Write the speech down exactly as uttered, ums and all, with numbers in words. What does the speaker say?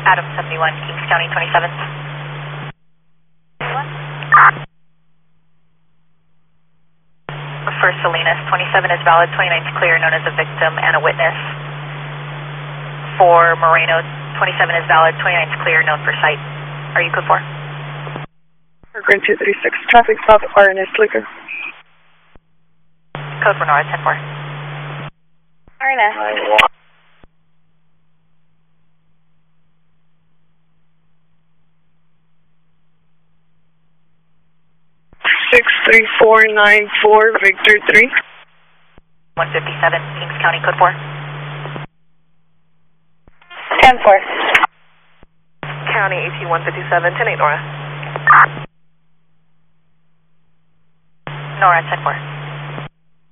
Adam seventy-one, Kings County twenty-seven. For Salinas, twenty-seven is valid, twenty-nine is clear, known as a victim and a witness. For Moreno, twenty-seven is valid, twenty-nine is clear, known for site. Are you code four? Grand two three six, traffic stop, R N S Liquor. Code for Nora, ten four. R N S. six three four nine four, Victor three. one fifty-seven, Kings County, code four. ten four. County A T one fifty-seven, ten eight Nora. Nora, ten four.